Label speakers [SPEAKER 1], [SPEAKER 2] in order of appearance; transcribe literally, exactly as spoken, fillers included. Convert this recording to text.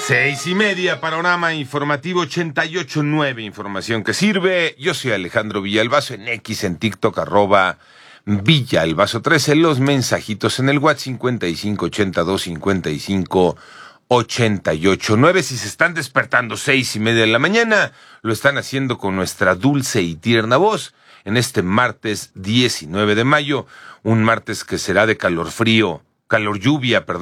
[SPEAKER 1] Seis y media, panorama informativo ochenta y ocho punto nueve, información que sirve. Yo soy Alejandro Villalbazo, en X, en TikTok, arroba Villalbazo trece, los mensajitos en el WhatsApp cincuenta y cinco ochenta y dos cincuenta y cinco ochenta y ocho nueve. Si se están despertando seis y media de la mañana, lo están haciendo con nuestra dulce y tierna voz en este martes diecinueve de mayo, un martes que será de calor frío, calor lluvia, perdón.